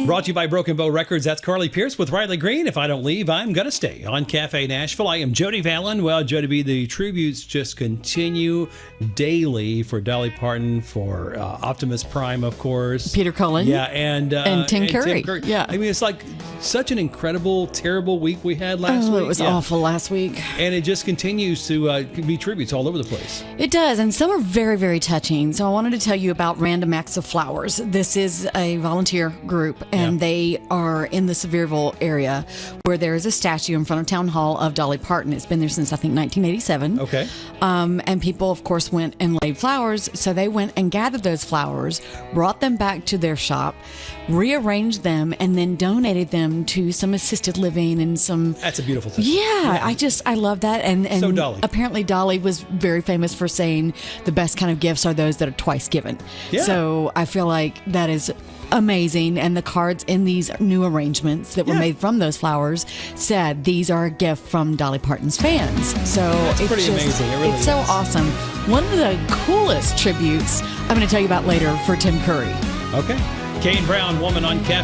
Brought to you by Broken Bow Records. That's Carly Pierce with Riley Green. If I don't leave, I'm going to stay on Cafe Nashville. I am Jody Fallon. Well, Jody B, the tributes just continue daily for Dolly Parton, for Optimus Prime, of course. Peter Cullen. Yeah, and Tim Curry. Yeah. I mean, it's like such an incredible, terrible week we had last week. It was awful last week. And it just continues to be tributes all over the place. It does, and some are very, very touching. So I wanted to tell you about Random Acts of Flowers. This is a volunteer group, and they are in the Sevierville area where there is a statue in front of Town Hall of Dolly Parton. It's been there since, I think, 1987. Okay. And people, of course, went and laid flowers. So they went and gathered those flowers, brought them back to their shop, rearranged them, and then donated them to some assisted living and some... That's a beautiful thing. Yeah. I love that. And so Dolly. Apparently Dolly was very famous for saying the best kind of gifts are those that are twice given. Yeah. So I feel like that is amazing. And the cards in these new arrangements that were made from those flowers said these are a gift from Dolly Parton's fans. So it's pretty amazing. It really it's so is. awesome. One of the coolest tributes I'm going to tell you about later for Tim Curry. Okay. Kane Brown, Woman on Cafe